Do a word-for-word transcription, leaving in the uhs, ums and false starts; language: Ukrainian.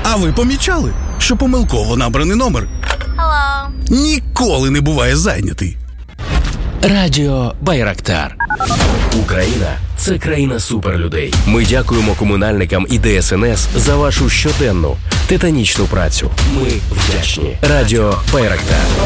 А ви помічали, що помилково набраний номер Hello. ніколи не буває зайнятий? Радіо Байрактар. Україна – це країна суперлюдей. Ми дякуємо комунальникам і Д S N S за вашу щоденну титанічну працю. Ми вдячні. Радіо Байрактар.